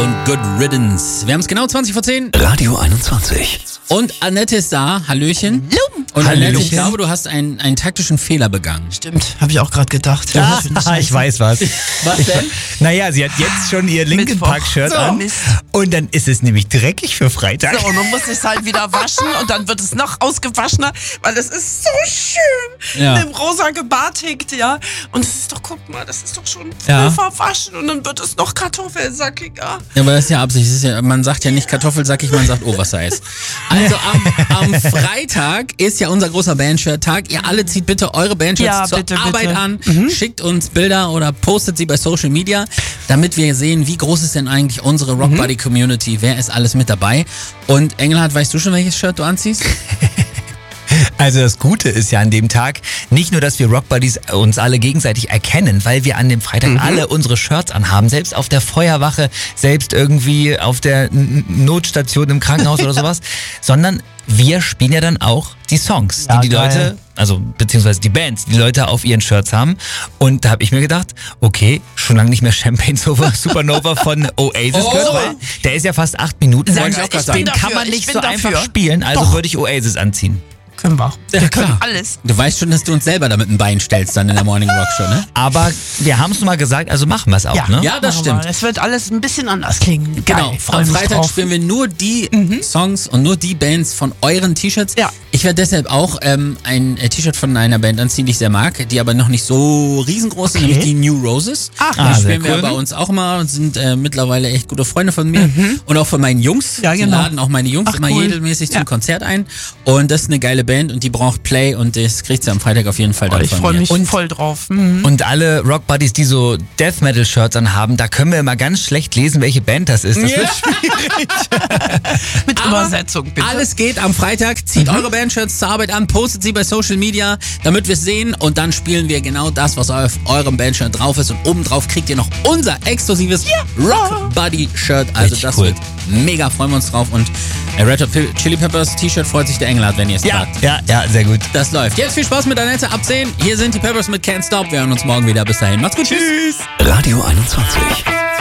und Good Riddance. Wir haben es genau 20 vor 10. Radio 21. Und Annette ist da. Hallöchen. Und Hallöchen. Annette, ich glaube, du hast einen taktischen Fehler begangen. Stimmt, habe ich auch gerade gedacht. Ja, ich weiß was. Was denn? Naja, sie hat jetzt schon ihr Linkin Mittwoch. Park-Shirt So, an. Mist. Und dann ist es nämlich dreckig für Freitag. So, und dann muss ich es halt wieder waschen und dann wird es noch ausgewaschener, weil es ist so schön Ja. in dem rosa Gebatik, ja. Und es ist doch, guck mal, das ist doch schon Ja. voll verwaschen und dann wird es noch kartoffelsackiger. Ja, aber das ist ja Absicht. Das ist ja, man sagt ja nicht kartoffelsackig, man sagt Oversize. Also am Freitag ist ja unser großer Bandshirt-Tag. Ihr alle zieht bitte eure Bandshirts Ja, zur bitte, Arbeit bitte. an, schickt uns Bilder oder postet sie bei Social Media, damit wir sehen, wie groß ist denn eigentlich unsere Rock Buddy Community, wer ist alles mit dabei. Und Engelhardt, weißt du schon, welches Shirt du anziehst? Also das Gute ist ja an dem Tag nicht nur, dass wir Rock Buddies uns alle gegenseitig erkennen, weil wir an dem Freitag alle unsere Shirts anhaben, selbst auf der Feuerwache, selbst irgendwie auf der Notstation im Krankenhaus oder sowas, sondern wir spielen ja dann auch die Songs, Ja, die geil. Leute, also beziehungsweise die Bands, die Leute auf ihren Shirts haben. Und da habe ich mir gedacht, okay, schon lange nicht mehr Champagne Supernova von Oasis gehört, weil der ist ja fast 8 Minuten lang. Wollte ich auch gerade Den sagen. kann man Ich nicht bin so dafür. einfach spielen, also Doch. würde ich Oasis anziehen. Können wir. Ja, Wir können klar. alles. Du weißt schon, dass du uns selber damit ein Bein stellst dann in der Morning Rock Show, ne? Aber wir haben es mal gesagt, also machen wir es auch, ne? Ja, das Machen wir. stimmt. Es wird alles ein bisschen anders klingen. Genau, Geil, freu am mich Freitag drauf. spielen wir nur die Songs und nur die Bands von euren T-Shirts. Ja. Ich werde deshalb auch ein T-Shirt von einer Band anziehen, die ich sehr mag, die aber noch nicht so riesengroß sind, Okay. nämlich die New Roses. Ach, Die sehr spielen wir cool. bei uns auch mal und sind mittlerweile echt gute Freunde von mir und auch von meinen Jungs. Ja, Die genau. laden auch meine Jungs Ach, immer cool. regelmäßig zum Ja. Konzert ein und das ist eine geile Band und die braucht Play und das kriegt sie am Freitag auf jeden Fall dann Ich von freue mir. mich Und- voll drauf. Mhm. Und alle Rock Buddies, die so Death Metal Shirts anhaben, da können wir immer ganz schlecht lesen, welche Band das ist. Das Ja. wird schwierig. Mit Aber Übersetzung, bitte. Alles geht am Freitag. Zieht eure Bandshirts zur Arbeit an, postet sie bei Social Media, damit wir es sehen. Und dann spielen wir genau das, was auf eurem Bandshirt drauf ist. Und obendrauf kriegt ihr noch unser exklusives Rock Buddy Shirt. Also Richtig das cool. wird mega, freuen wir uns drauf. Und Red Hot Chili Peppers T-Shirt freut sich der Engelhardt, wenn ihr es tragt. Ja, sehr gut. Das läuft. Jetzt viel Spaß mit Annette ab 10. Hier sind die Peppers mit Can't Stop. Wir hören uns morgen wieder. Bis dahin. Macht's gut. Tschüss. Radio 21.